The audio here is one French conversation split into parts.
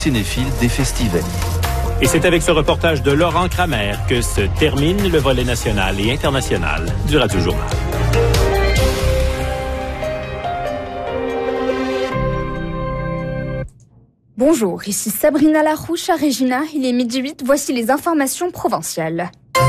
Cinéphile des festivals. Et c'est avec ce reportage de Laurent Kramer que se termine le volet national et international du Radio-Journal. Bonjour, ici Sabrina Larouche à Regina. Il est 12h08, voici les informations provinciales.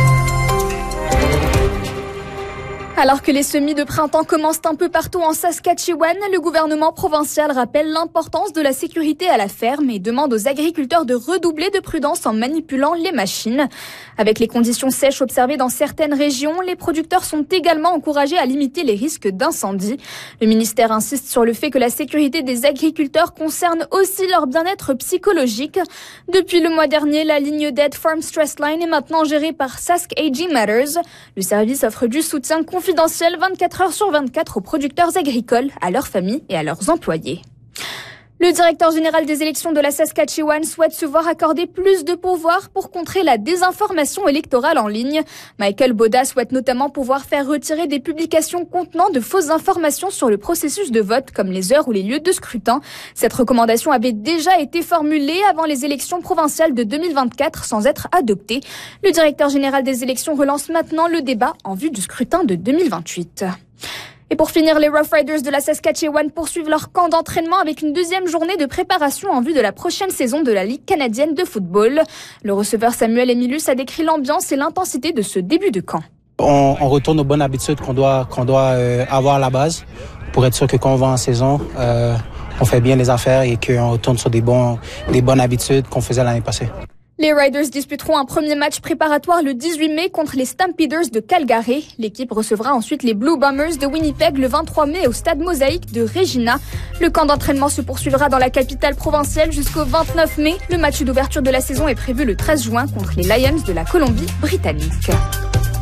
Alors que les semis de printemps commencent un peu partout en Saskatchewan, le gouvernement provincial rappelle l'importance de la sécurité à la ferme et demande aux agriculteurs de redoubler de prudence en manipulant les machines. Avec les conditions sèches observées dans certaines régions, les producteurs sont également encouragés à limiter les risques d'incendie. Le ministère insiste sur le fait que la sécurité des agriculteurs concerne aussi leur bien-être psychologique. Depuis le mois dernier, la ligne d'aide Farm Stress Line est maintenant gérée par Sask AG Matters. Le service offre du soutien confidentiel 24 heures sur 24 aux producteurs agricoles, à leurs familles et à leurs employés. Le directeur général des élections de la Saskatchewan souhaite se voir accorder plus de pouvoir pour contrer la désinformation électorale en ligne. Michael Boda souhaite notamment pouvoir faire retirer des publications contenant de fausses informations sur le processus de vote, comme les heures ou les lieux de scrutin. Cette recommandation avait déjà été formulée avant les élections provinciales de 2024 sans être adoptée. Le directeur général des élections relance maintenant le débat en vue du scrutin de 2028. Et pour finir, les Rough Riders de la Saskatchewan poursuivent leur camp d'entraînement avec une deuxième journée de préparation en vue de la prochaine saison de la Ligue canadienne de football. Le receveur Samuel Emilus a décrit l'ambiance et l'intensité de ce début de camp. On retourne aux bonnes habitudes qu'on doit avoir à la base pour être sûr que quand on va en saison, on fait bien les affaires et qu'on retourne sur des bonnes habitudes qu'on faisait l'année passée. Les Riders disputeront un premier match préparatoire le 18 mai contre les Stampeders de Calgary. L'équipe recevra ensuite les Blue Bombers de Winnipeg le 23 mai au stade Mosaïque de Regina. Le camp d'entraînement se poursuivra dans la capitale provinciale jusqu'au 29 mai. Le match d'ouverture de la saison est prévu le 13 juin contre les Lions de la Colombie-Britannique.